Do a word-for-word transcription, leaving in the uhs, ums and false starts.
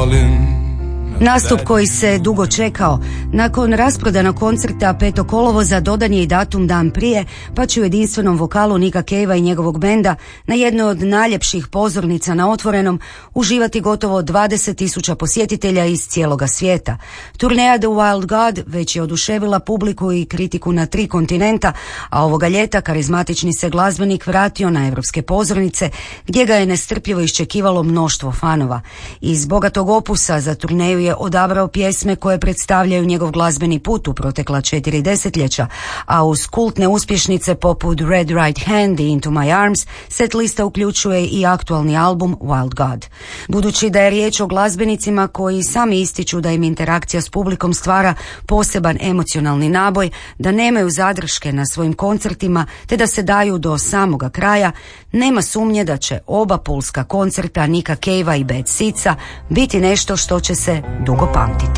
Nastup koji se dugo čekao. Nakon rasprodanog koncerta petog kolovoza dodan je i datum dan prije, pa će u jedinstvenom vokalu Nicka Cavea i njegovog benda na jednoj od najljepših pozornica na otvorenom uživati gotovo dvadeset tisuća posjetitelja iz cijeloga svijeta. Turneja The Wild God već je oduševila publiku i kritiku na tri kontinenta, a ovoga ljeta karizmatični se glazbenik vratio na europske pozornice gdje ga je nestrpljivo iščekivalo mnoštvo fanova. Iz bogatog opusa za turneju je odabrao pjesme koje predstavljaju njegov glazbeni put u protekla četiri desetljeća, a uz kultne uspješnice poput Red Right Hand i Into My Arms, set lista uključuje i aktualni album Wild God. Budući da je riječ o glazbenicima koji sami ističu da im interakcija s publikom stvara poseban emocionalni naboj, da nemaju zadrške na svojim koncertima te da se daju do samoga kraja, nema sumnje da će oba pulska koncerta Nicka Cavea i Bad Seedsa biti nešto što će se dugo pamtiti.